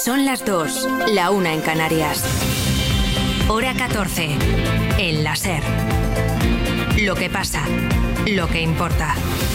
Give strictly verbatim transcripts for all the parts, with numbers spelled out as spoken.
Son las dos, la una en Canarias. Hora catorce, en la SER. Lo que pasa, lo que importa.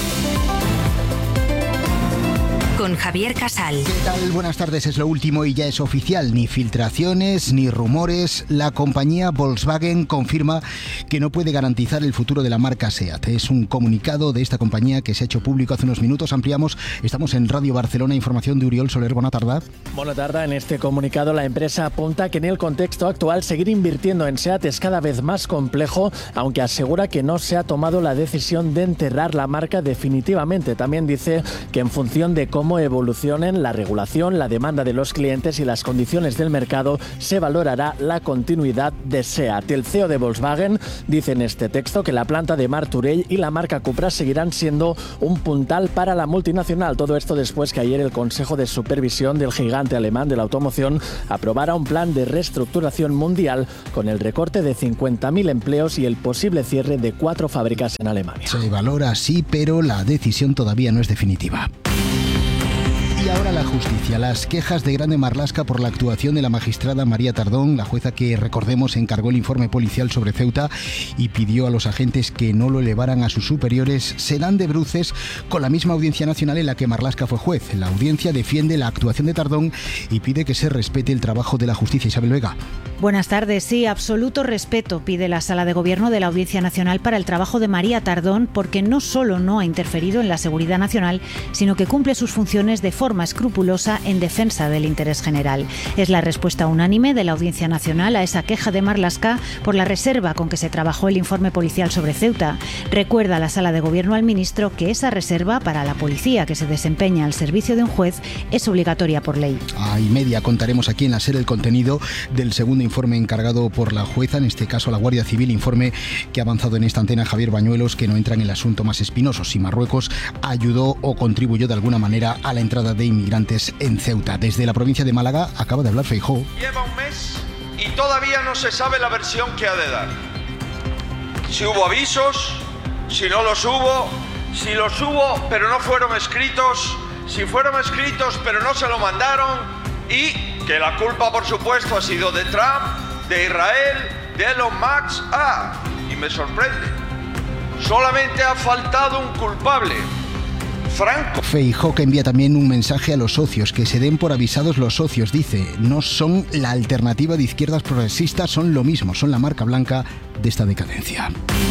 Con Javier Casal. ¿Qué tal? Buenas tardes, es lo último y ya es oficial. Ni filtraciones, ni rumores. La compañía Volkswagen confirma que no puede garantizar el futuro de la marca SEAT. Es un comunicado de esta compañía que se ha hecho público hace unos minutos. Ampliamos, estamos en Radio Barcelona, información de Uriol Soler. Buena tarde. Buena tarde. En este comunicado la empresa apunta que en el contexto actual seguir invirtiendo en SEAT es cada vez más complejo, aunque asegura que no se ha tomado la decisión de enterrar la marca definitivamente. También dice que en función de cómo evolucionen la regulación, la demanda de los clientes y las condiciones del mercado, se valorará la continuidad de SEAT. El C E O de Volkswagen dice en este texto que la planta de Martorell y la marca Cupra seguirán siendo un puntal para la multinacional. Todo esto después que ayer el Consejo de Supervisión del gigante alemán de la automoción aprobara un plan de reestructuración mundial con el recorte de cincuenta mil empleos y el posible cierre de cuatro fábricas en Alemania. Se valora, sí, pero la decisión todavía no es definitiva. Y ahora la justicia. Las quejas de Grande Marlaska por la actuación de la magistrada María Tardón, la jueza que, recordemos, encargó el informe policial sobre Ceuta y pidió a los agentes que no lo elevaran a sus superiores, se dan de bruces con la misma Audiencia Nacional en la que Marlaska fue juez. La audiencia defiende la actuación de Tardón y pide que se respete el trabajo de la justicia. Isabel Vega. Buenas tardes. Sí, absoluto respeto pide la Sala de Gobierno de la Audiencia Nacional para el trabajo de María Tardón, porque no solo no ha interferido en la seguridad nacional, sino que cumple sus funciones de forma escrupulosa en defensa del interés general. Es la respuesta unánime de la Audiencia Nacional a esa queja de Marlaska por la reserva con que se trabajó el informe policial sobre Ceuta. Recuerda la Sala de Gobierno al ministro que esa reserva para la policía que se desempeña al servicio de un juez es obligatoria por ley. A y media contaremos aquí en la SER el contenido del segundo informe encargado por la jueza, en este caso la Guardia Civil, informe que ha avanzado en esta antena Javier Bañuelos, que no entra en el asunto más espinoso, si Marruecos ayudó o contribuyó de alguna manera a la entrada de inmigrantes en Ceuta. Desde la provincia de Málaga acaba de hablar Feijóo. Lleva un mes y todavía no se sabe la versión que ha de dar. Si hubo avisos, si no los hubo, si los hubo pero no fueron escritos, si fueron escritos pero no se lo mandaron, y que la culpa, por supuesto, ha sido de Trump, de Israel, de Elon Musk. Ah, y me sorprende, solamente ha faltado un culpable: Franco. Feijóo, que envía también un mensaje a los socios, que se den por avisados los socios. Dice, no son la alternativa de izquierdas progresistas, son lo mismo, son la marca blanca de esta decadencia.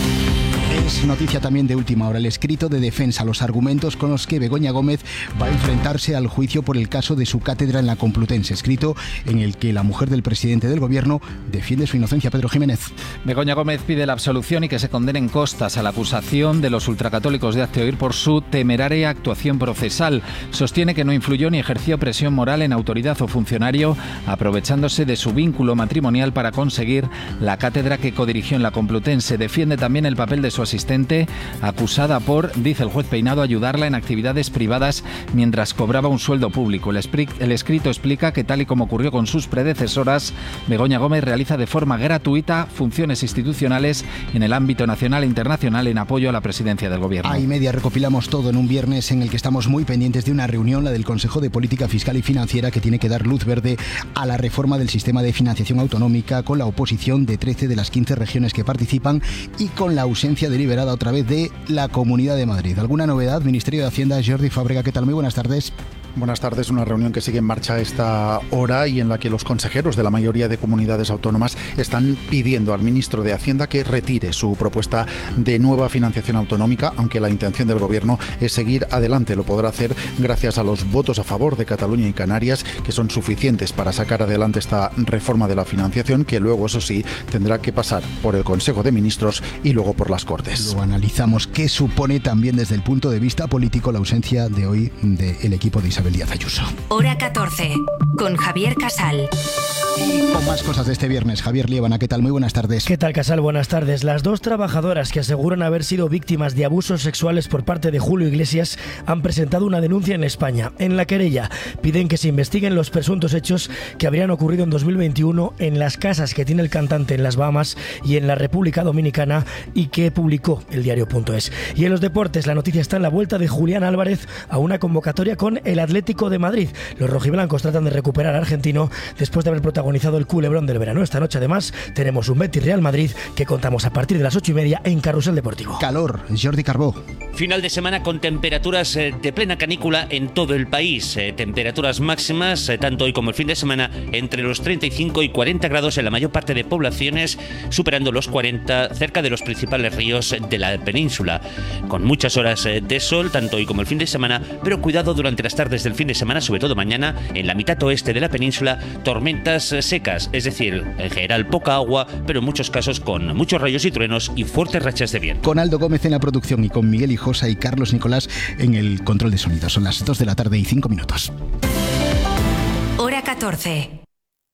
Es noticia también de última hora el escrito de defensa, los argumentos con los que Begoña Gómez va a enfrentarse al juicio por el caso de su cátedra en la Complutense, escrito en el que la mujer del presidente del gobierno defiende su inocencia. Pedro Jiménez. Begoña Gómez pide la absolución y que se condenen costas a la acusación de los ultracatólicos de Hazte Oír por su temeraria actuación procesal. Sostiene que no influyó ni ejerció presión moral en autoridad o funcionario, aprovechándose de su vínculo matrimonial para conseguir la cátedra que codirigió en la Complutense. Defiende también el papel de su asistente, acusada por, dice el juez Peinado, ayudarla en actividades privadas mientras cobraba un sueldo público. El, espri- el escrito explica que, tal y como ocurrió con sus predecesoras, Begoña Gómez realiza de forma gratuita funciones institucionales en el ámbito nacional e internacional en apoyo a la presidencia del gobierno. A y media recopilamos todo en un viernes en el que estamos muy pendientes de una reunión, la del Consejo de Política Fiscal y Financiera, que tiene que dar luz verde a la reforma del sistema de financiación autonómica, con la oposición de trece de las quince regiones que participan y con la ausencia deliberada otra vez de la Comunidad de Madrid. ¿Alguna novedad? Ministerio de Hacienda, Jordi Fábrega, ¿qué tal? Muy buenas tardes. Buenas tardes. Una reunión que sigue en marcha a esta hora y en la que los consejeros de la mayoría de comunidades autónomas están pidiendo al ministro de Hacienda que retire su propuesta de nueva financiación autonómica, aunque la intención del gobierno es seguir adelante. Lo podrá hacer gracias a los votos a favor de Cataluña y Canarias, que son suficientes para sacar adelante esta reforma de la financiación, que luego, eso sí, tendrá que pasar por el Consejo de Ministros y luego por las Cortes. Lo analizamos. ¿Qué supone también desde el punto de vista político la ausencia de hoy del equipo de Isabel Díaz Ayuso? Hora catorce, con Javier Casal. Y con más cosas de este viernes, Javier Liébana, ¿qué tal? Muy buenas tardes. ¿Qué tal, Casal? Buenas tardes. Las dos trabajadoras que aseguran haber sido víctimas de abusos sexuales por parte de Julio Iglesias han presentado una denuncia en España. En la querella piden que se investiguen los presuntos hechos que habrían ocurrido en dos mil veintiuno en las casas que tiene el cantante en las Bahamas y en la República Dominicana y que publicó el diario punto es. Y en los deportes, la noticia está en la vuelta de Julián Álvarez a una convocatoria con el Atlético de Madrid. Los rojiblancos tratan de recuperar al argentino después de haber protagonizado el culebrón del verano. Esta noche además tenemos un Betis Real Madrid que contamos a partir de las ocho y media en Carrusel Deportivo. Calor, Jordi Carbó. Final de semana con temperaturas de plena canícula en todo el país. Temperaturas máximas, tanto hoy como el fin de semana, entre los treinta y cinco y cuarenta grados en la mayor parte de poblaciones, superando los cuarenta cerca de los principales ríos de la península. Con muchas horas de sol, tanto hoy como el fin de semana, pero cuidado durante las tardes del fin de semana, sobre todo mañana, en la mitad oeste de la península, tormentas secas, es decir, en general poca agua, pero en muchos casos con muchos rayos y truenos y fuertes rachas de viento. Con Aldo Gómez en la producción y con Miguel Hijosa y Carlos Nicolás en el control de sonido. Son las dos de la tarde y cinco minutos. Hora catorce.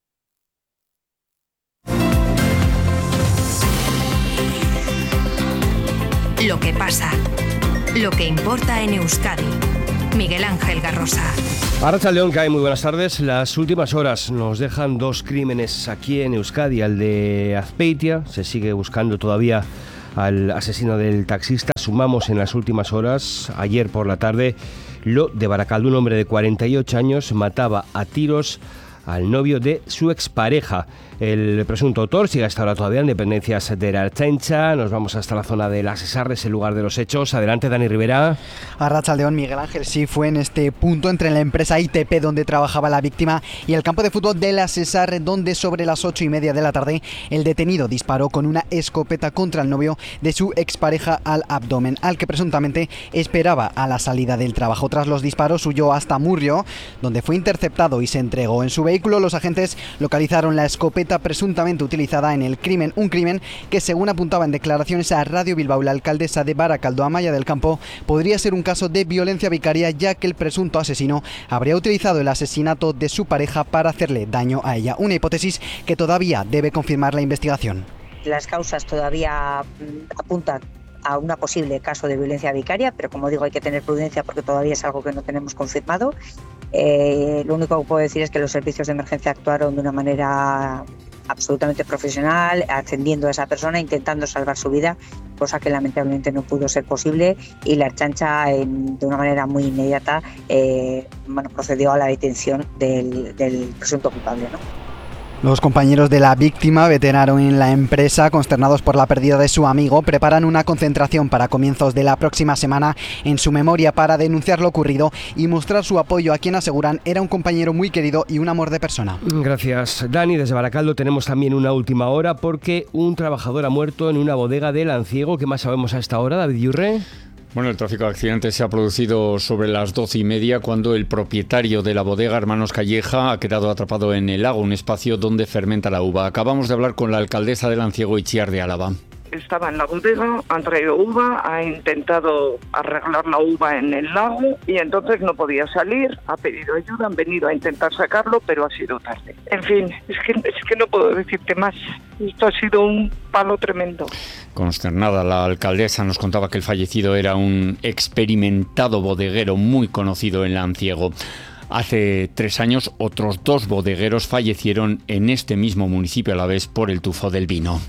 Lo que pasa, lo que importa en Euskadi. Miguel Ángel Garrosa. Arratsaldeon, Kai, muy buenas tardes. Las últimas horas nos dejan dos crímenes aquí en Euskadi. Al de Azpeitia, se sigue buscando todavía al asesino del taxista. Sumamos en las últimas horas, ayer por la tarde, lo de Barakaldo. Un hombre de cuarenta y ocho años mataba a tiros al novio de su expareja. El presunto autor sigue hasta ahora todavía en dependencias de la Ertzaintza. Nos vamos hasta la zona de Las Esarres, el lugar de los hechos. Adelante, Dani Rivera. Arratsaldeon, Miguel Ángel. Sí, fue en este punto entre la empresa I T P donde trabajaba la víctima y el campo de fútbol de Las Esarres, donde sobre las ocho y media de la tarde el detenido disparó con una escopeta contra el novio de su expareja al abdomen, al que presuntamente esperaba a la salida del trabajo. Tras los disparos huyó hasta Murrio, donde fue interceptado y se entregó. En su vehículo los agentes localizaron la escopeta presuntamente utilizada en el crimen, un crimen que, según apuntaba en declaraciones a Radio Bilbao la alcaldesa de Barakaldo, Amaya del Campo, podría ser un caso de violencia vicaria, ya que el presunto asesino habría utilizado el asesinato de su pareja para hacerle daño a ella, una hipótesis que todavía debe confirmar la investigación. Las causas todavía apuntan a un posible caso de violencia vicaria, pero como digo, hay que tener prudencia porque todavía es algo que no tenemos confirmado. Eh, lo único que puedo decir es que los servicios de emergencia actuaron de una manera absolutamente profesional, ascendiendo a esa persona, intentando salvar su vida, cosa que lamentablemente no pudo ser posible, y la Ertzaintza, de una manera muy inmediata, eh, bueno, procedió a la detención del, del presunto culpable, ¿no? Los compañeros de la víctima, veterano en la empresa, consternados por la pérdida de su amigo, preparan una concentración para comienzos de la próxima semana en su memoria para denunciar lo ocurrido y mostrar su apoyo a quien aseguran era un compañero muy querido y un amor de persona. Gracias, Dani. Desde Barakaldo tenemos también una última hora porque un trabajador ha muerto en una bodega de Lanciego. ¿Qué más sabemos a esta hora, David Yurre? Bueno, el tráfico de accidentes se ha producido sobre las doce y media cuando el propietario de la bodega, Hermanos Calleja, ha quedado atrapado en el lago, un espacio donde fermenta la uva. Acabamos de hablar con la alcaldesa de Lanciego, Itziar de Álava. Estaba en la bodega, han traído uva, ha intentado arreglar la uva en el lago y entonces no podía salir, ha pedido ayuda, han venido a intentar sacarlo, pero ha sido tarde. En fin, es que, es que no puedo decirte más. Esto ha sido un palo tremendo. Consternada, la alcaldesa nos contaba que el fallecido era un experimentado bodeguero muy conocido en Lanciego. Hace tres años, otros dos bodegueros fallecieron en este mismo municipio alavés por el tufo del vino.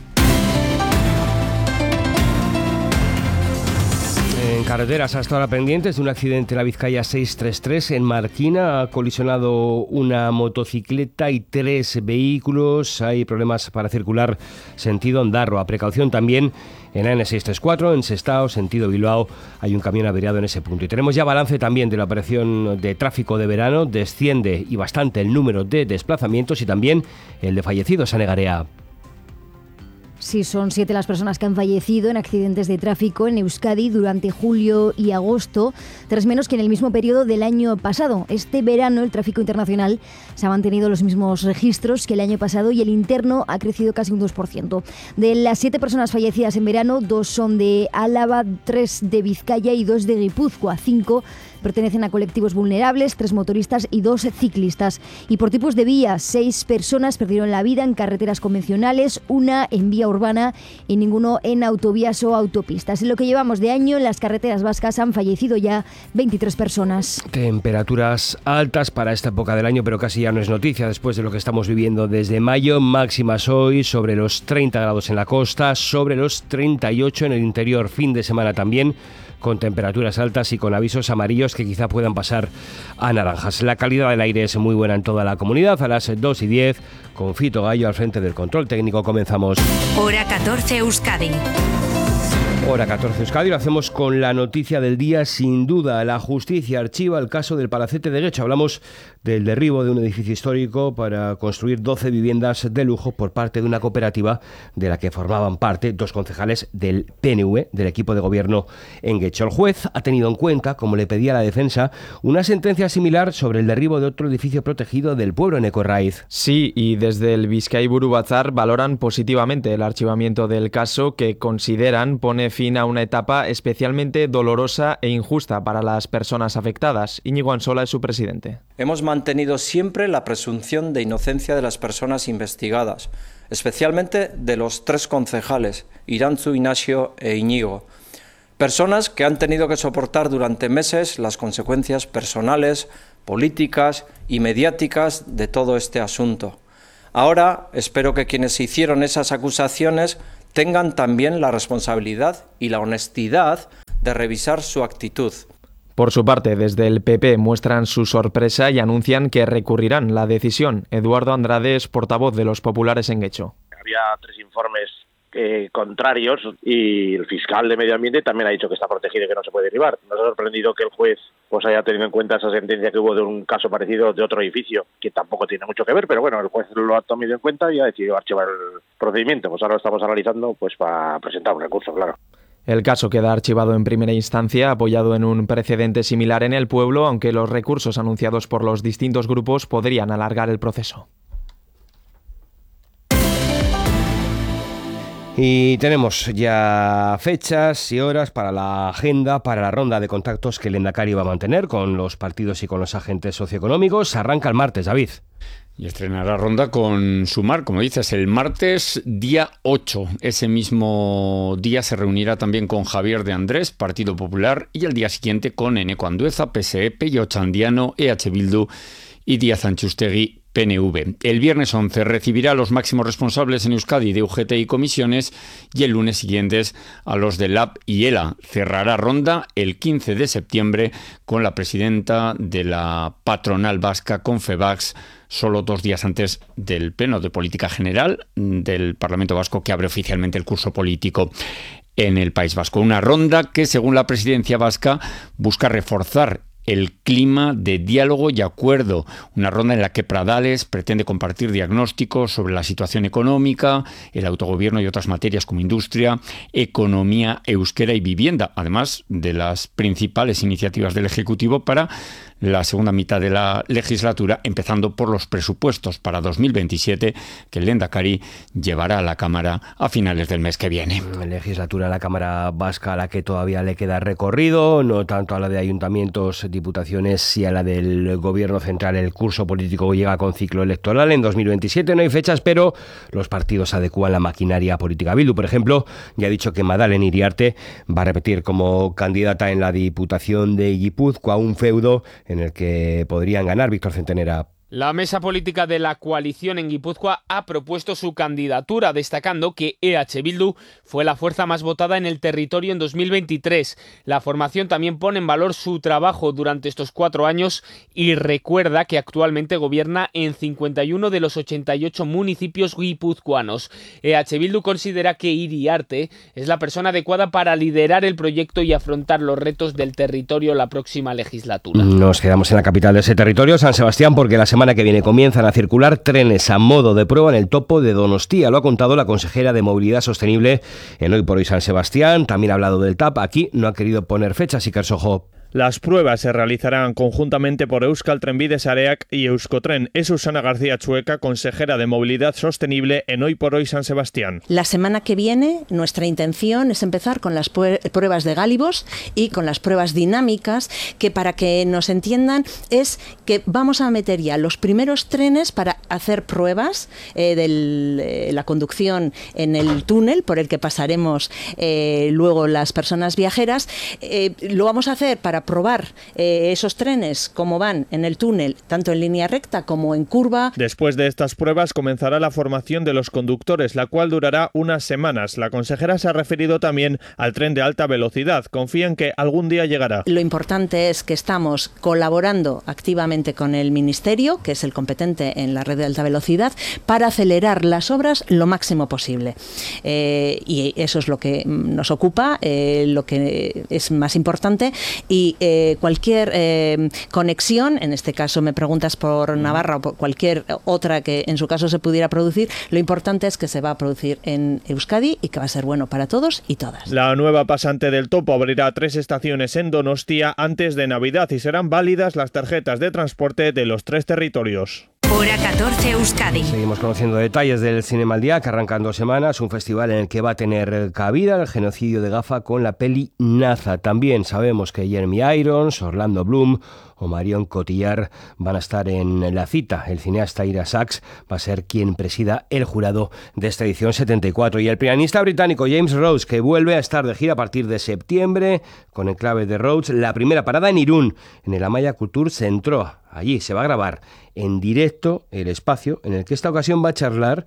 En carreteras hasta ahora pendientes de un accidente en la Vizcaya seiscientos treinta y tres en Marquina. Ha colisionado una motocicleta y tres vehículos. Hay problemas para circular sentido Ondarroa. Precaución también en la ene seiscientos treinta y cuatro, en Sestao, sentido Bilbao. Hay un camión averiado en ese punto. Y tenemos ya balance también de la operación de tráfico de verano. Desciende y bastante el número de desplazamientos y también el de fallecidos a Negarea. Sí, son siete las personas que han fallecido en accidentes de tráfico en Euskadi durante julio y agosto, tres menos que en el mismo periodo del año pasado. Este verano el tráfico internacional se ha mantenido los mismos registros que el año pasado y el interno ha crecido casi un dos por ciento. De las siete personas fallecidas en verano, dos son de Álava, tres de Vizcaya y dos de Guipúzcoa, cinco pertenecen a colectivos vulnerables, tres motoristas y dos ciclistas. Y por tipos de vías, seis personas perdieron la vida en carreteras convencionales, una en vía urbana y ninguno en autovías o autopistas. En lo que llevamos de año, en las carreteras vascas han fallecido ya veintitrés personas. Temperaturas altas para esta época del año, pero casi ya no es noticia después de lo que estamos viviendo desde mayo. Máximas hoy sobre los treinta grados en la costa, sobre los treinta y ocho en el interior. Fin de semana también con temperaturas altas y con avisos amarillos que quizá puedan pasar a naranjas. La calidad del aire es muy buena en toda la comunidad. A las dos y diez, con Fito Gallo al frente del control técnico, comenzamos. Hora catorce Euskadi. Hora catorce Euskadi, lo hacemos con la noticia del día. Sin duda, la justicia archiva el caso del Palacete de Guecho. Hablamos del derribo de un edificio histórico para construir doce viviendas de lujo por parte de una cooperativa de la que formaban parte dos concejales del P N V, del equipo de gobierno en Guecho. El juez ha tenido en cuenta, como le pedía la defensa, una sentencia similar sobre el derribo de otro edificio protegido del pueblo en Ecorraiz. Sí, y desde el Bizkai Buru Batzar valoran positivamente el archivamiento del caso, que consideran pone fin a una etapa especialmente dolorosa e injusta para las personas afectadas. Íñigo Ansola es su presidente. Hemos mantenido siempre la presunción de inocencia de las personas investigadas, especialmente de los tres concejales, Irantzu, Ignacio e Íñigo. Personas que han tenido que soportar durante meses las consecuencias personales, políticas y mediáticas de todo este asunto. Ahora espero que quienes hicieron esas acusaciones tengan también la responsabilidad y la honestidad de revisar su actitud. Por su parte, desde el P P muestran su sorpresa y anuncian que recurrirán la decisión. Eduardo Andrade es portavoz de los populares en Guecho. Había tres informes eh, contrarios y el fiscal de Medio Ambiente también ha dicho que está protegido y que no se puede derribar. Nos ha sorprendido que el juez pues haya tenido en cuenta esa sentencia que hubo de un caso parecido de otro edificio, que tampoco tiene mucho que ver, pero bueno, el juez lo ha tomado en cuenta y ha decidido archivar el procedimiento. Pues ahora lo estamos analizando pues para presentar un recurso, claro. El caso queda archivado en primera instancia, apoyado en un precedente similar en el pueblo, aunque los recursos anunciados por los distintos grupos podrían alargar el proceso. Y tenemos ya fechas y horas para la agenda, para la ronda de contactos que el Endacari va a mantener con los partidos y con los agentes socioeconómicos. Arranca el martes, David. Y estrenará ronda con Sumar, como dices, el martes día ocho. Ese mismo día se reunirá también con Javier de Andrés, Partido Popular, y el día siguiente con Eneko Andueza, P S E, Pello Ochandiano, E H Bildu y Díaz Antxustegi, P N V. El viernes once recibirá a los máximos responsables en Euskadi de U G T y comisiones y el lunes siguientes a los de L A B y ELA. Cerrará ronda el quince de septiembre con la presidenta de la patronal vasca, Confebask, solo dos días antes del Pleno de Política General del Parlamento Vasco, que abre oficialmente el curso político en el País Vasco. Una ronda que, según la presidencia vasca, busca reforzar el clima de diálogo y acuerdo. Una ronda en la que Pradales pretende compartir diagnósticos sobre la situación económica, el autogobierno y otras materias como industria, economía, euskera y vivienda, además de las principales iniciativas del Ejecutivo para la segunda mitad de la legislatura, empezando por los presupuestos para dos mil veintisiete que el Lehendakari llevará a la Cámara a finales del mes que viene. Legislatura a la Cámara Vasca a la que todavía le queda recorrido, no tanto a la de ayuntamientos, diputaciones y a la del Gobierno Central. El curso político llega con ciclo electoral en dos mil veintisiete, no hay fechas, pero los partidos adecúan la maquinaria política. Bildu, por ejemplo, ya ha dicho que Madalen Iriarte va a repetir como candidata en la Diputación de Guipúzcoa, un feudo en el que podrían ganar. Víctor Centenera. La mesa política de la coalición en Guipúzcoa ha propuesto su candidatura, destacando que E H Bildu fue la fuerza más votada en el territorio en dos mil veintitrés. La formación también pone en valor su trabajo durante estos cuatro años y recuerda que actualmente gobierna en cincuenta y uno de los ochenta y ocho municipios guipuzcoanos. E H Bildu considera que Iriarte es la persona adecuada para liderar el proyecto y afrontar los retos del territorio la próxima legislatura. Nos quedamos en la capital de ese territorio, San Sebastián, porque la semana semana que viene comienzan a circular trenes a modo de prueba en el topo de Donostia. Lo ha contado la consejera de Movilidad Sostenible en Hoy por Hoy San Sebastián. También ha hablado del T A P. Aquí no ha querido poner fechas, y Kersojo. Las pruebas se realizarán conjuntamente por Euskal Trenbide Sareak y Euskotren. Es Susana García Chueca, consejera de Movilidad Sostenible en Hoy por Hoy San Sebastián. La semana que viene nuestra intención es empezar con las pruebas de gálibos y con las pruebas dinámicas, que para que nos entiendan es que vamos a meter ya los primeros trenes para hacer pruebas eh, de eh, la conducción en el túnel por el que pasaremos eh, luego las personas viajeras. Eh, lo vamos a hacer para probar eh, esos trenes, cómo van en el túnel, tanto en línea recta como en curva. Después de estas pruebas comenzará la formación de los conductores, la cual durará unas semanas. La consejera se ha referido también al tren de alta velocidad. Confía en que algún día llegará. Lo importante es que estamos colaborando activamente con el Ministerio, que es el competente en la red de alta velocidad, para acelerar las obras lo máximo posible. Eh, y eso es lo que nos ocupa, eh, lo que es más importante. Y eh, cualquier eh, conexión, en este caso me preguntas por Navarra o por cualquier otra que en su caso se pudiera producir, lo importante es que se va a producir en Euskadi y que va a ser bueno para todos y todas. La nueva pasante del Topo abrirá tres estaciones en Donostia antes de Navidad y serán válidas las tarjetas de transporte de los tres territorios. Hora catorce Euskadi. Seguimos conociendo detalles del Cinema al Día, que arrancan dos semanas, un festival en el que va a tener cabida el genocidio de Gaza con la peli Naza. También sabemos que Jeremy Irons, Orlando Bloom o Marion Cotillard van a estar en la cita. El cineasta Ira Sachs va a ser quien presida el jurado de esta edición setenta y cuatro. Y el pianista británico James Rhodes, que vuelve a estar de gira a partir de septiembre con Enclave de Rhodes. La primera parada en Irún, en el Amaya Culture Centro. Allí se va a grabar en directo el espacio en el que esta ocasión va a charlar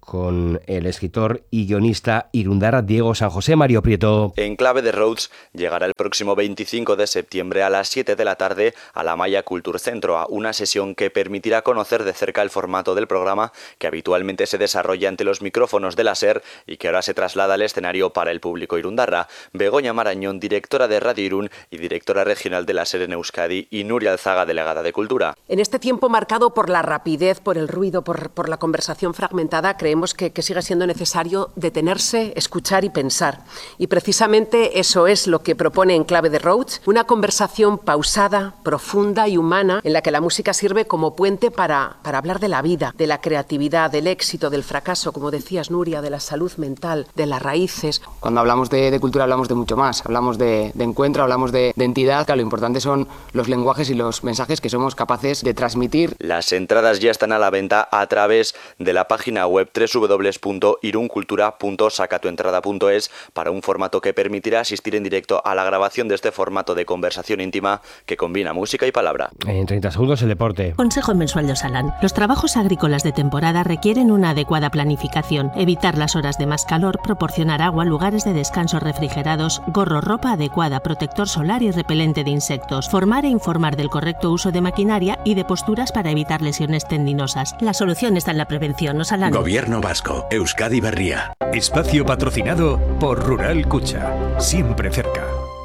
con el escritor y guionista irundarra Diego San José. Mario Prieto. Enclave de Rhodes llegará el próximo veinticinco de septiembre a las siete de la tarde a la Amaya Culture Centro, a una sesión que permitirá conocer de cerca el formato del programa, que habitualmente se desarrolla ante los micrófonos de la SER y que ahora se traslada al escenario para el público irundarra. Begoña Marañón, directora de Radio Irún y directora regional de la SER en Euskadi, y Nuria Alzaga, delegada de Cultura. En este tiempo marcado por la rapidez, por el ruido, por, por la conversación fragmentada, creemos Que, que sigue siendo necesario detenerse, escuchar y pensar. Y precisamente eso es lo que propone Enclave de Rhodes, una conversación pausada, profunda y humana, en la que la música sirve como puente para, para hablar de la vida, de la creatividad, del éxito, del fracaso, como decías, Nuria, de la salud mental, de las raíces. Cuando hablamos de, de cultura hablamos de mucho más, hablamos de, de encuentro, hablamos de, de entidad. Claro, lo importante son los lenguajes y los mensajes que somos capaces de transmitir. Las entradas ya están a la venta a través de la página web doble u doble u doble u punto iruncultura punto sacatuentrada punto es para un formato que permitirá asistir en directo a la grabación de este formato de conversación íntima que combina música y palabra. En treinta segundos el deporte. Consejo mensual de Osalan. Los trabajos agrícolas de temporada requieren una adecuada planificación, evitar las horas de más calor, proporcionar agua, lugares de descanso refrigerados, gorro, ropa adecuada, protector solar y repelente de insectos, formar e informar del correcto uso de maquinaria y de posturas para evitar lesiones tendinosas. La solución está en la prevención. Osalan. Gobierno Vasco, Euskadi Berria. Espacio patrocinado por Rural Cucha. Siempre cerca.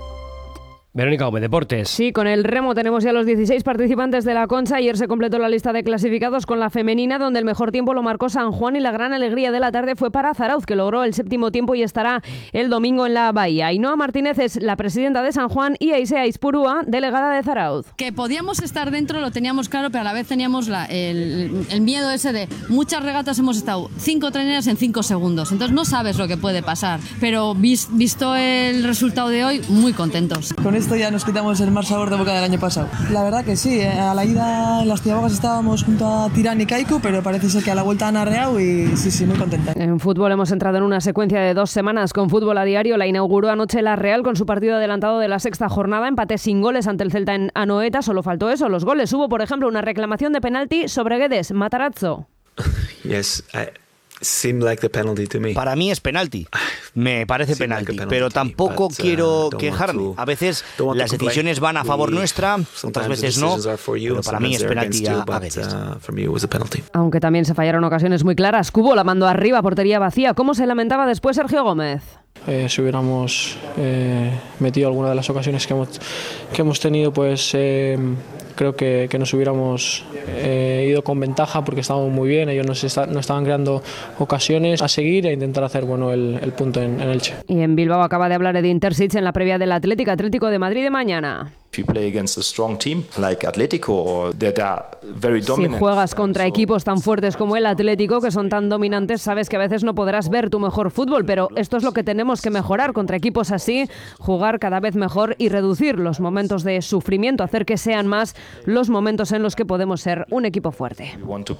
Verónica Gómez, deportes. Sí, con el remo tenemos ya los dieciséis participantes de la Concha. Ayer se completó la lista de clasificados con la femenina, donde el mejor tiempo lo marcó San Juan y la gran alegría de la tarde fue para Zarauz, que logró el séptimo tiempo y estará el domingo en la Bahía. Ainhoa Martínez es la presidenta de San Juan y Aisea Ispurúa, delegada de Zarauz. Que podíamos estar dentro lo teníamos claro, pero a la vez teníamos la, el, el miedo ese de muchas regatas hemos estado cinco treneras en cinco segundos, entonces no sabes lo que puede pasar, pero vis, visto el resultado de hoy, muy contentos. Con esto ya nos quitamos el mal sabor de boca del año pasado. La verdad que sí, a la ida en las Tiabogas estábamos junto a Tirán y Kaiku, pero parece ser que a la vuelta han arreado y sí, sí, muy contenta. En fútbol hemos entrado en una secuencia de dos semanas con fútbol a diario. La inauguró anoche la Real con su partido adelantado de la sexta jornada, empate sin goles ante el Celta en Anoeta. Solo faltó eso, los goles. Hubo, por ejemplo, una reclamación de penalti sobre Guedes. Matarazzo. Yes, I... Like the penalty to me. Para mí es penalti, me parece penalti, like penalty, pero tampoco but, uh, quiero quejarme. A veces las decisiones van a favor nuestra, otras veces no, pero para mí es penalti a, a veces. Aunque también se fallaron ocasiones muy claras. Cubo la mandó arriba, portería vacía. ¿Cómo se lamentaba después Sergio Gómez? Eh, si hubiéramos eh, metido alguna de las ocasiones que hemos, que hemos tenido, pues eh, creo que, que nos hubiéramos eh, ido con ventaja porque estábamos muy bien, ellos nos, está, nos estaban creando ocasiones a seguir e intentar hacer bueno el, el punto en, en Elche. Y en Bilbao acaba de hablar Edin Terzic en la previa del Atlético Atlético de Madrid de mañana. Si juegas contra equipos tan fuertes como el Atlético, que son tan dominantes, sabes que a veces no podrás ver tu mejor fútbol, pero esto es lo que tenemos que mejorar contra equipos así, jugar cada vez mejor y reducir los momentos de sufrimiento, hacer que sean más los momentos en los que podemos ser un equipo fuerte.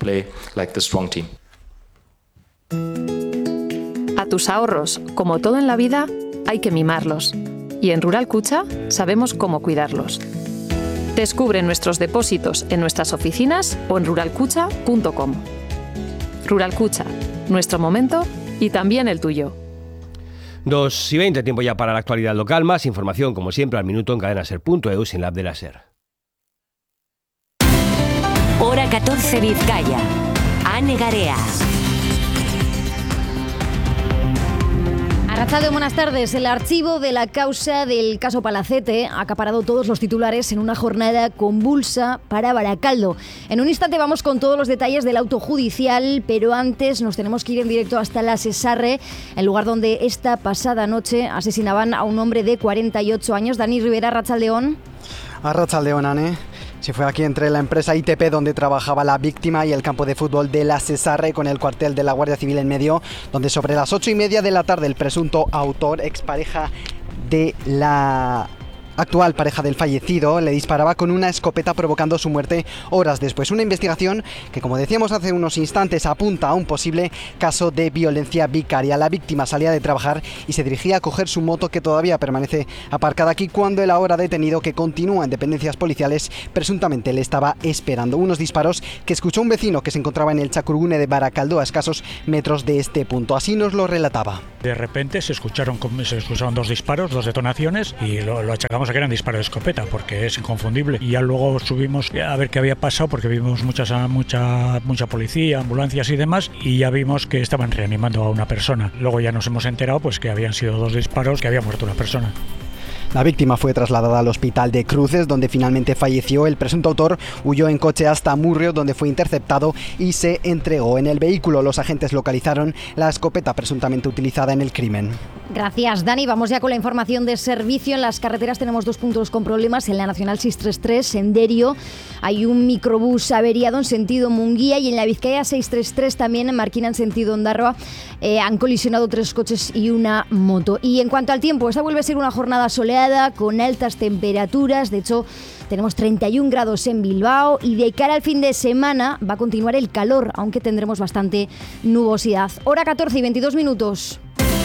A tus ahorros, como todo en la vida, hay que mimarlos. Y en Rural Cucha sabemos cómo cuidarlos. Descubre nuestros depósitos en nuestras oficinas o en rural cucha punto com. Rural Cucha, nuestro momento y también el tuyo. dos y veinte, tiempo ya para la actualidad local. Más información, como siempre, al minuto en cadena ser punto e u sin la app de la SER. Hora catorce Vizcaya. Ane Garea. Arratsaldeon, buenas tardes. El archivo de la causa del caso Palacete ha acaparado todos los titulares en una jornada convulsa para Baracaldo. En un instante vamos con todos los detalles del auto judicial, pero antes nos tenemos que ir en directo hasta la Sesarre, el lugar donde esta pasada noche asesinaban a un hombre de cuarenta y ocho años. Dani Rivera, Arratsaldeon. Arratsaldeon, Ane. Se fue aquí entre la empresa I T P donde trabajaba la víctima y el campo de fútbol de la Sesarre, con el cuartel de la Guardia Civil en medio, donde sobre las ocho y media de la tarde el presunto autor, expareja de la actual pareja del fallecido, le disparaba con una escopeta provocando su muerte horas después. Una investigación que, como decíamos hace unos instantes, apunta a un posible caso de violencia vicaria. La víctima salía de trabajar y se dirigía a coger su moto, que todavía permanece aparcada aquí, cuando el ahora detenido, que continúa en dependencias policiales, presuntamente le estaba esperando. Unos disparos que escuchó un vecino que se encontraba en el Chacurgune de Baracaldo, a escasos metros de este punto. Así nos lo relataba. De repente se escucharon, se escucharon dos disparos, dos detonaciones, y lo, lo achacamos a que eran disparos de escopeta, porque es inconfundible. Y ya luego subimos a ver qué había pasado, porque vimos muchas, mucha, mucha policía, ambulancias y demás, y ya vimos que estaban reanimando a una persona. Luego ya nos hemos enterado pues que habían sido dos disparos, que había muerto una persona. La víctima fue trasladada al hospital de Cruces, donde finalmente falleció. El presunto autor huyó en coche hasta Murrio, donde fue interceptado y se entregó. En el vehículo los agentes localizaron la escopeta presuntamente utilizada en el crimen. Gracias, Dani. Vamos ya con la información de servicio. En las carreteras tenemos dos puntos con problemas. En la Nacional seiscientos treinta y tres, en Derio, hay un microbús averiado en sentido Munguía, y en la Vizcaya seiscientos treinta y tres, también en Marquina en sentido Ondarroa, eh, han colisionado tres coches y una moto. Y en cuanto al tiempo, esta vuelve a ser una jornada soleada con altas temperaturas. De hecho, tenemos treinta y un grados en Bilbao, y de cara al fin de semana va a continuar el calor, aunque tendremos bastante nubosidad. Hora catorce y veintidós minutos.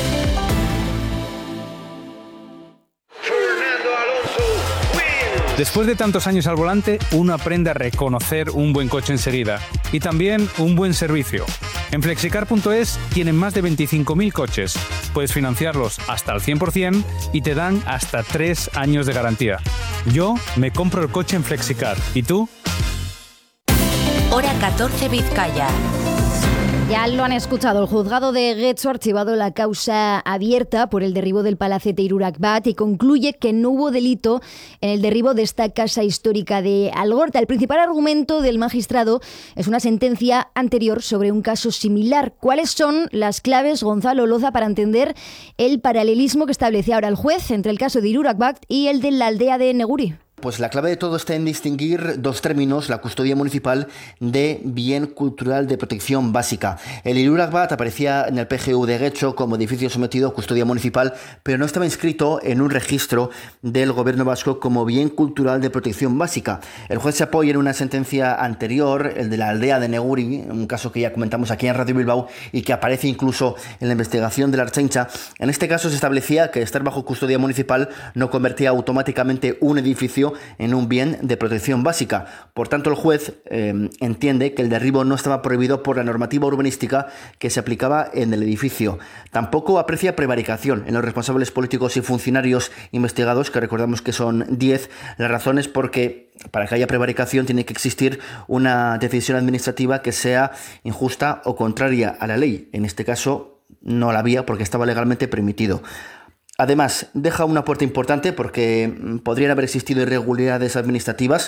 Después de tantos años al volante, uno aprende a reconocer un buen coche enseguida, y también un buen servicio. En flexicar punto es tienen más de veinticinco mil coches. Puedes financiarlos hasta al cien por ciento y te dan hasta tres años de garantía. Yo me compro el coche en Flexicar. ¿Y tú? Hora catorce Vizcaya. Ya lo han escuchado, el juzgado de Getxo ha archivado la causa abierta por el derribo del Palacete Irurak Bat y concluye que no hubo delito en el derribo de esta casa histórica de Algorta. El principal argumento del magistrado es una sentencia anterior sobre un caso similar. ¿Cuáles son las claves, Gonzalo Loza, para entender el paralelismo que establece ahora el juez entre el caso de Irurak Bat y el de la aldea de Neguri? Pues la clave de todo está en distinguir dos términos: la custodia municipal de bien cultural de protección básica. El Irurak Bat aparecía en el P G U de Getxo como edificio sometido a custodia municipal, pero no estaba inscrito en un registro del gobierno vasco como bien cultural de protección básica. El juez se apoya en una sentencia anterior, el de la aldea de Neguri, un caso que ya comentamos aquí en Radio Bilbao y que aparece incluso en la investigación de la Ertzaintza. En este caso se establecía que estar bajo custodia municipal no convertía automáticamente un edificio en un bien de protección básica. Por tanto, el juez eh, entiende que el derribo no estaba prohibido por la normativa urbanística que se aplicaba en el edificio. Tampoco aprecia prevaricación en los responsables políticos y funcionarios investigados, que recordamos que son diez. La razón es porque para que haya prevaricación tiene que existir una decisión administrativa que sea injusta o contraria a la ley. En este caso no la había porque estaba legalmente permitido. Además, deja una puerta importante porque podrían haber existido irregularidades administrativas.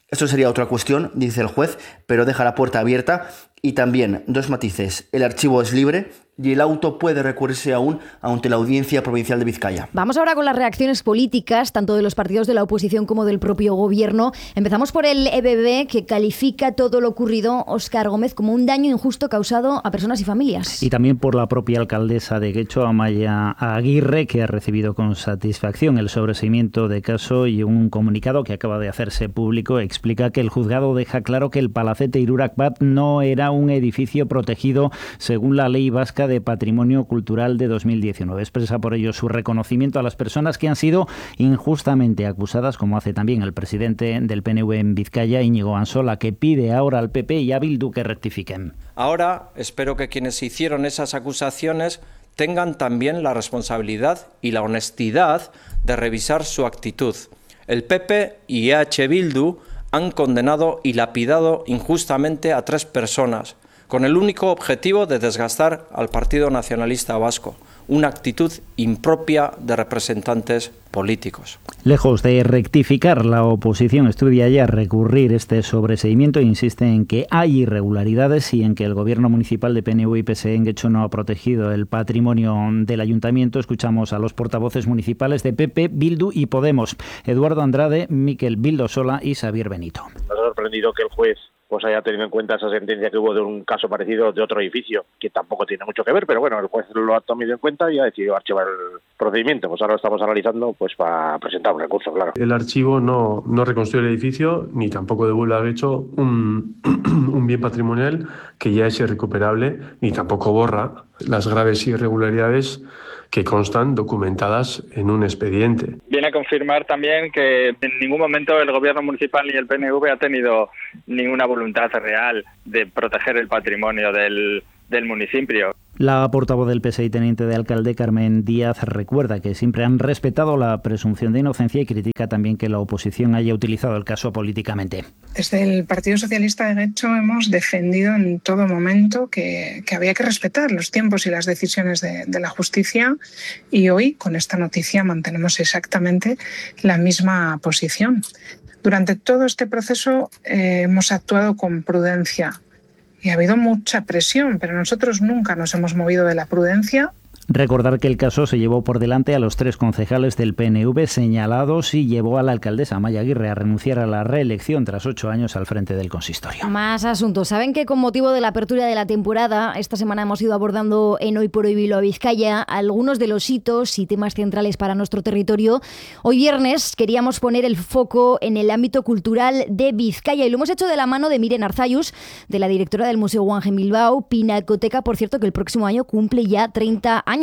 Eso sería otra cuestión, dice el juez, pero deja la puerta abierta. Y también, dos matices, el archivo es libre y el auto puede recurrirse aún ante la Audiencia Provincial de Vizcaya. Vamos ahora con las reacciones políticas, tanto de los partidos de la oposición como del propio gobierno. Empezamos por el E B B, que califica todo lo ocurrido, Óscar Gómez, como un daño injusto causado a personas y familias. Y también por la propia alcaldesa de Guecho, Amaya Aguirre, que ha recibido con satisfacción el sobreseimiento de caso, y un comunicado que acaba de hacerse público explica que el juzgado deja claro que el palacete Irurak Bat no era un edificio protegido según la ley vasca de Patrimonio Cultural de dos mil diecinueve. Expresa por ello su reconocimiento a las personas que han sido injustamente acusadas, como hace también el presidente del P N V en Vizcaya, Íñigo Ansola, que pide ahora al P P y a Bildu que rectifiquen. Ahora espero que quienes hicieron esas acusaciones tengan también la responsabilidad y la honestidad de revisar su actitud. El P P y E H Bildu han condenado y lapidado injustamente a tres personas, con el único objetivo de desgastar al Partido Nacionalista Vasco, una actitud impropia de representantes políticos. Lejos de rectificar, la oposición estudia ya recurrir este sobreseimiento e insiste en que hay irregularidades y en que el gobierno municipal de P N V y P S E en Guecho no ha protegido el patrimonio del ayuntamiento. Escuchamos a los portavoces municipales de P P, Bildu y Podemos, Eduardo Andrade, Miquel Vildosola y Xavier Benito. Nos ha sorprendido que el juez pues haya tenido en cuenta esa sentencia que hubo de un caso parecido de otro edificio, que tampoco tiene mucho que ver, pero bueno, el juez lo ha tomado en cuenta y ha decidido archivar el procedimiento. Pues ahora lo estamos analizando pues para presentar un recurso, claro. El archivo no, no reconstruye el edificio, ni tampoco devuelve a Guecho un, un bien patrimonial que ya es irrecuperable, ni tampoco borra las graves irregularidades que constan documentadas en un expediente. Viene a confirmar también que en ningún momento el gobierno municipal ni el P N V ha tenido ninguna voluntad real de proteger el patrimonio del, del municipio. La portavoz del P S E y teniente de alcalde, Carmen Díaz, recuerda que siempre han respetado la presunción de inocencia y critica también que la oposición haya utilizado el caso políticamente. Desde el Partido Socialista de Guecho hemos defendido en todo momento que, que había que respetar los tiempos y las decisiones de, de la justicia, y hoy con esta noticia mantenemos exactamente la misma posición. Durante todo este proceso eh, hemos actuado con prudencia. Y ha habido mucha presión, pero nosotros nunca nos hemos movido de la prudencia. Recordar que el caso se llevó por delante a los tres concejales del P N V señalados y llevó a la alcaldesa Amaya Aguirre a renunciar a la reelección tras ocho años al frente del consistorio. Más asuntos. Saben que con motivo de la apertura de la temporada, esta semana hemos ido abordando en Hoy por Hoy Bilbao Vizcaya algunos de los hitos y temas centrales para nuestro territorio. Hoy viernes queríamos poner el foco en el ámbito cultural de Vizcaya y lo hemos hecho de la mano de Miren Arzayus, de la directora del Museo Guggenheim Bilbao, Pinacoteca, por cierto, que el próximo año cumple ya treinta años.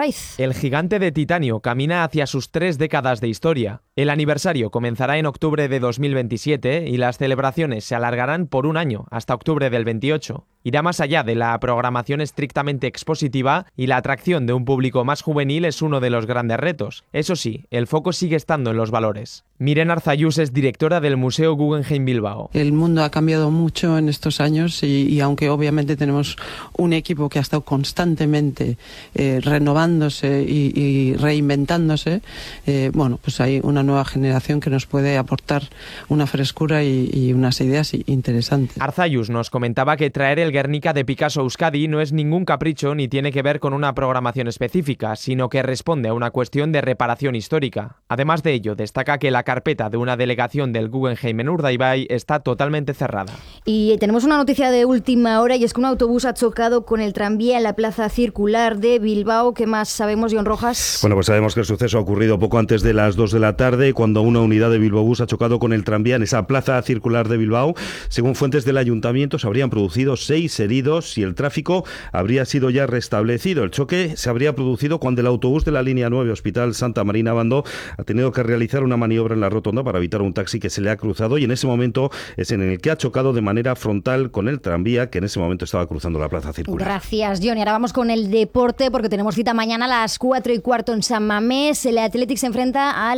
El gigante de titanio camina hacia sus tres décadas de historia. El aniversario comenzará en octubre de dos mil veintisiete y las celebraciones se alargarán por un año, hasta octubre del veintiocho. Irá más allá de la programación estrictamente expositiva y la atracción de un público más juvenil es uno de los grandes retos. Eso sí, el foco sigue estando en los valores. Miren Arzayus es directora del Museo Guggenheim Bilbao. El mundo ha cambiado mucho en estos años y, y aunque obviamente tenemos un equipo que ha estado constantemente eh, renovándose y, y reinventándose, eh, bueno, pues hay una nueva generación que nos puede aportar una frescura y, y unas ideas interesantes. Arzayus nos comentaba que traer el Guernica de Picasso a Euskadi no es ningún capricho ni tiene que ver con una programación específica, sino que responde a una cuestión de reparación histórica. Además de ello, destaca que la carpeta de una delegación del Guggenheim en Urdaibai está totalmente cerrada. Y tenemos una noticia de última hora y es que un autobús ha chocado con el tranvía en la plaza circular de Bilbao. ¿Qué más sabemos, John Rojas? Bueno, pues sabemos que el suceso ha ocurrido poco antes de las dos de la tarde, cuando una unidad de Bilbaobús ha chocado con el tranvía en esa plaza circular de Bilbao. Según fuentes del ayuntamiento, se habrían producido seis heridos y el tráfico habría sido ya restablecido. El choque se habría producido cuando el autobús de la línea nueve Hospital Santa Marina Abando ha tenido que realizar una maniobra en la rotonda para evitar un taxi que se le ha cruzado, y en ese momento es en el que ha chocado de manera frontal con el tranvía que en ese momento estaba cruzando la plaza circular. Gracias, John. Y ahora vamos con el deporte porque tenemos cita mañana a las cuatro y cuarto en San Mamés. El Athletic se enfrenta al Athletic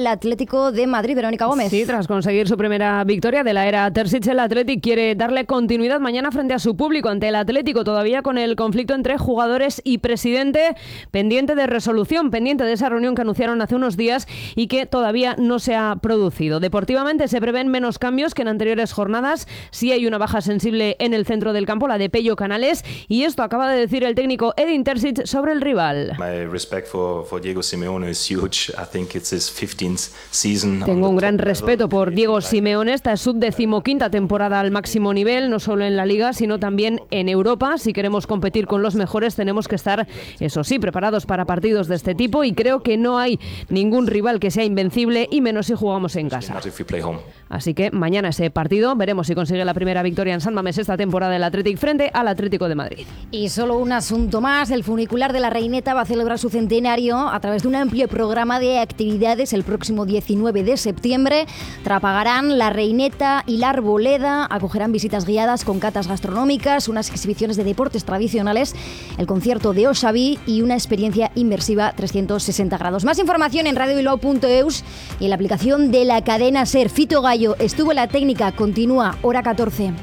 Atlético de Madrid. Verónica Gómez. Sí, tras conseguir su primera victoria de la era Terzic, el Athletic quiere darle continuidad mañana frente a su público ante el Atlético, todavía con el conflicto entre jugadores y presidente pendiente de resolución, pendiente de esa reunión que anunciaron hace unos días y que todavía no se ha producido. Deportivamente se prevén menos cambios que en anteriores jornadas. Sí hay una baja sensible en el centro del campo, la de Pello Canales, y esto acaba de decir el técnico Edin Terzic sobre el rival. My respect for, for Diego Simeone is huge. I think it's his fifteenth season. Tengo un gran respeto por Diego Simeone. Esta es su decimoquinta temporada al máximo nivel, no solo en la Liga, sino también en Europa. Si queremos competir con los mejores, tenemos que estar, eso sí, preparados para partidos de este tipo, y creo que no hay ningún rival que sea invencible, y menos si jugamos en casa. Así que mañana ese partido, veremos si consigue la primera victoria en San Mamés esta temporada el Athletic frente al Atlético de Madrid. Y solo un asunto más, el funicular de la Reineta va a celebrar su centenario a través de un amplio programa de actividades el próximo diecinueve de septiembre. Trapagarán la Reineta y la Arboleda, acogerán visitas guiadas con catas gastronómicas, unas exhibiciones de deportes tradicionales, el concierto de Osabi y una experiencia inmersiva trescientos sesenta grados. Más información en radio bilbao punto eus y en la aplicación de la cadena SER. Fito Gallo estuvo en la técnica, continúa hora catorce.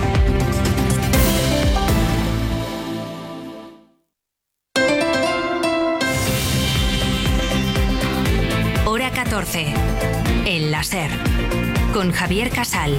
Hora catorce, en la SER, con Javier Casal.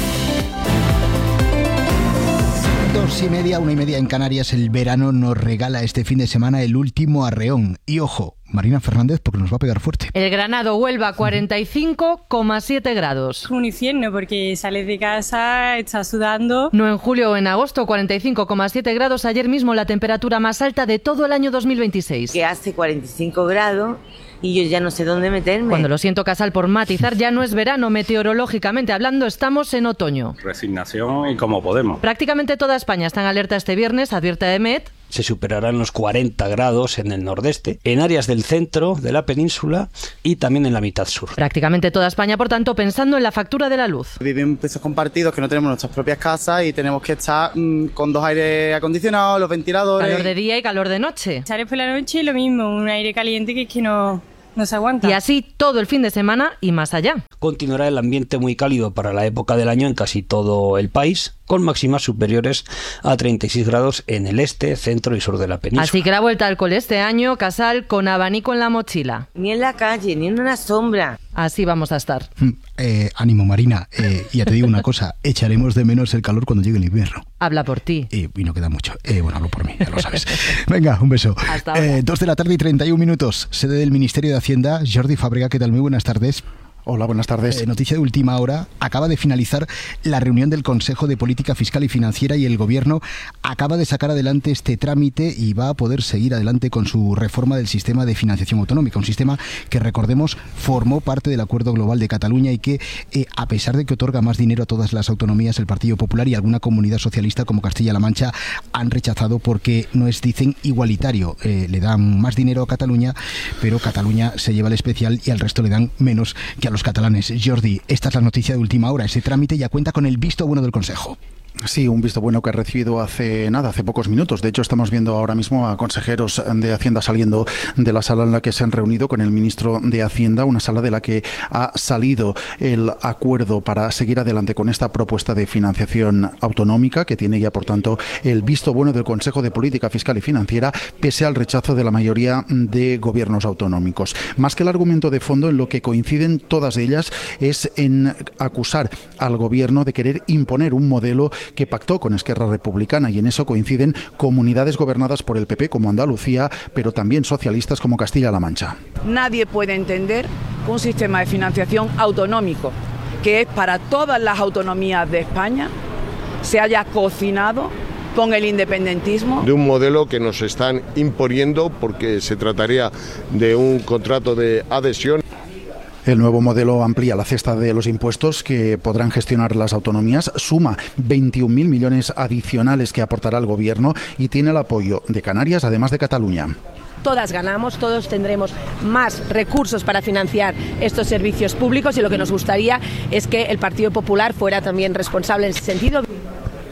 Dos y media, una y media en Canarias. El verano nos regala este fin de semana el último arreón. Y ojo, Marina Fernández, porque nos va a pegar fuerte. El Granado Huelva, cuarenta y cinco coma siete grados. Un infierno porque sales de casa, estás sudando. No en julio o en agosto, cuarenta y cinco coma siete grados. Ayer mismo la temperatura más alta de todo el año dos mil veintiséis. Que hace cuarenta y cinco grados y yo ya no sé dónde meterme. Cuando lo siento, Casal, por matizar, ya no es verano meteorológicamente hablando, estamos en otoño. Resignación y como podemos. Prácticamente toda España está en alerta este viernes, advierte EMET. Se superarán los cuarenta grados en el nordeste, en áreas del centro de la península y también en la mitad sur. Prácticamente toda España, por tanto, pensando en la factura de la luz. Vivimos en pisos compartidos que no tenemos nuestras propias casas y tenemos que estar mmm, con dos aires acondicionados, los ventiladores. Calor de día y calor de noche. Sales por la noche y lo mismo, un aire caliente que es que no... no se aguanta. Y así todo el fin de semana y más allá. Continuará el ambiente muy cálido para la época del año en casi todo el país, con máximas superiores a treinta y seis grados en el este, centro y sur de la península. Así que la vuelta al cole este año, Casal, con abanico en la mochila. Ni en la calle, ni en una sombra. Así vamos a estar. Eh, ánimo, Marina. Eh, ya te digo una cosa, echaremos de menos el calor cuando llegue el invierno. Habla por ti. Eh, y no queda mucho. Eh, bueno, hablo por mí, ya lo sabes. Venga, un beso. Hasta ahora. Eh, dos de la tarde y treinta y un minutos. Sede del Ministerio de Hacienda, Jordi Fàbrega, ¿qué tal? Muy buenas tardes. Hola, buenas tardes. Eh, noticia de última hora. Acaba de finalizar la reunión del Consejo de Política Fiscal y Financiera y el Gobierno acaba de sacar adelante este trámite y va a poder seguir adelante con su reforma del sistema de financiación autonómica. Un sistema que, recordemos, formó parte del Acuerdo Global de Cataluña y que, eh, a pesar de que otorga más dinero a todas las autonomías, el Partido Popular y alguna comunidad socialista como Castilla-La Mancha han rechazado porque no es, dicen, igualitario. Eh, le dan más dinero a Cataluña, pero Cataluña se lleva el especial y al resto le dan menos que a los catalanes. Jordi, esta es la noticia de última hora. Ese trámite ya cuenta con el visto bueno del Consejo. Sí, un visto bueno que ha recibido hace nada, hace pocos minutos. De hecho, estamos viendo ahora mismo a consejeros de Hacienda saliendo de la sala en la que se han reunido con el ministro de Hacienda, una sala de la que ha salido el acuerdo para seguir adelante con esta propuesta de financiación autonómica, que tiene ya, por tanto, el visto bueno del Consejo de Política Fiscal y Financiera, pese al rechazo de la mayoría de gobiernos autonómicos. Más que el argumento de fondo, en lo que coinciden todas ellas es en acusar al gobierno de querer imponer un modelo que pactó con Esquerra Republicana, y en eso coinciden comunidades gobernadas por el P P como Andalucía, pero también socialistas como Castilla-La Mancha. Nadie puede entender que un sistema de financiación autonómico, que es para todas las autonomías de España, se haya cocinado con el independentismo. De un modelo que nos están imponiendo porque se trataría de un contrato de adhesión. El nuevo modelo amplía la cesta de los impuestos que podrán gestionar las autonomías, suma veintiún mil millones adicionales que aportará el Gobierno y tiene el apoyo de Canarias, además de Cataluña. Todas ganamos, todos tendremos más recursos para financiar estos servicios públicos y lo que nos gustaría es que el Partido Popular fuera también responsable en ese sentido.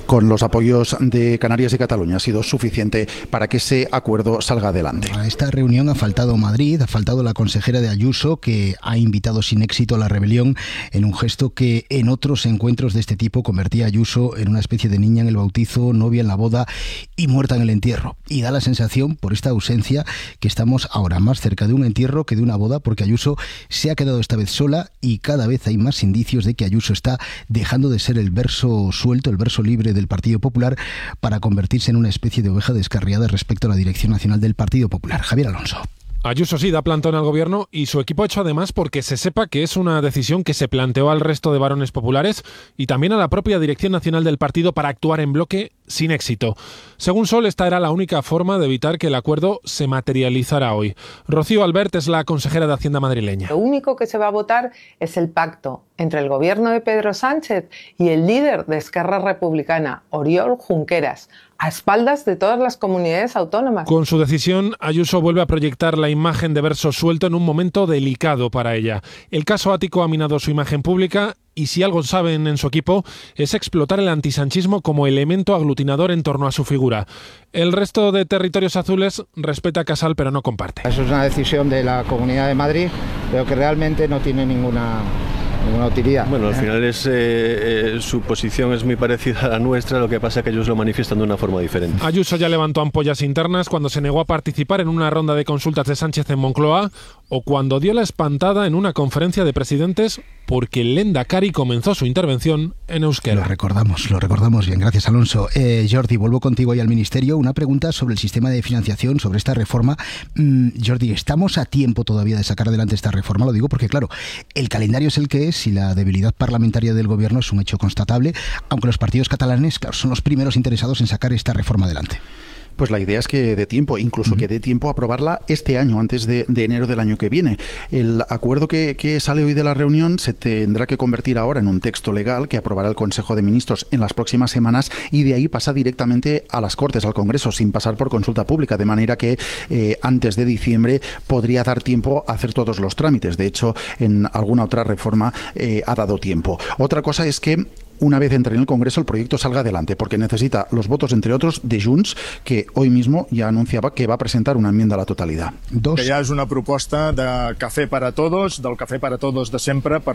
con los apoyos de Canarias y Cataluña ha sido suficiente para que ese acuerdo salga adelante. A esta reunión ha faltado Madrid, ha faltado la consejera de Ayuso, que ha invitado sin éxito a la rebelión en un gesto que en otros encuentros de este tipo convertía a Ayuso en una especie de niña en el bautizo, novia en la boda y muerta en el entierro. Y da la sensación, por esta ausencia, que estamos ahora más cerca de un entierro que de una boda, porque Ayuso se ha quedado esta vez sola y cada vez hay más indicios de que Ayuso está dejando de ser el verso suelto, el verso libre del Partido Popular, para convertirse en una especie de oveja descarriada respecto a la dirección nacional del Partido Popular. Javier Alonso. Ayuso sí da plantón al gobierno y su equipo ha hecho además porque se sepa que es una decisión que se planteó al resto de varones populares y también a la propia dirección nacional del partido para actuar en bloque sin éxito. Según Sol, esta era la única forma de evitar que el acuerdo se materializara hoy. Rocío Albert es la consejera de Hacienda madrileña. Lo único que se va a votar es el pacto entre el gobierno de Pedro Sánchez y el líder de Esquerra Republicana, Oriol Junqueras, a espaldas de todas las comunidades autónomas. Con su decisión, Ayuso vuelve a proyectar la imagen de verso suelto en un momento delicado para ella. El caso Ático ha minado su imagen pública y si algo saben en su equipo es explotar el antisanchismo como elemento aglutinador en torno a su figura. El resto de territorios azules respeta a Casal pero no comparte. Eso es una decisión de la Comunidad de Madrid, pero que realmente no tiene ninguna... ninguna utilidad. Bueno, al final es eh, eh, su posición es muy parecida a la nuestra, lo que pasa es que ellos lo manifiestan de una forma diferente. Ayuso ya levantó ampollas internas cuando se negó a participar en una ronda de consultas de Sánchez en Moncloa o cuando dio la espantada en una conferencia de presidentes porque el Lehendakari comenzó su intervención en euskera. Lo recordamos, lo recordamos bien. Gracias, Alonso. Eh, Jordi, vuelvo contigo ahí al Ministerio. Una pregunta sobre el sistema de financiación, sobre esta reforma. Mm, Jordi, ¿estamos a tiempo todavía de sacar adelante esta reforma? Lo digo porque, claro, el calendario es el que es y la debilidad parlamentaria del gobierno es un hecho constatable, aunque los partidos catalanes, claro, son los primeros interesados en sacar esta reforma adelante. Pues la idea es que dé tiempo, incluso uh-huh. que dé tiempo a aprobarla este año, antes de, de enero del año que viene. El acuerdo que, que sale hoy de la reunión se tendrá que convertir ahora en un texto legal que aprobará el Consejo de Ministros en las próximas semanas y de ahí pasa directamente a las Cortes, al Congreso, sin pasar por consulta pública, de manera que eh, antes de diciembre podría dar tiempo a hacer todos los trámites. De hecho, en alguna otra reforma eh, ha dado tiempo. Otra cosa es que una vez entre en el Congreso el proyecto salga adelante, porque necesita los votos, entre otros, de Junts, que hoy mismo ya anunciaba que va a presentar una enmienda a la totalidad. Dos. Que ja és una proposta de cafè per a tots, del cafè per a tots de sempre, per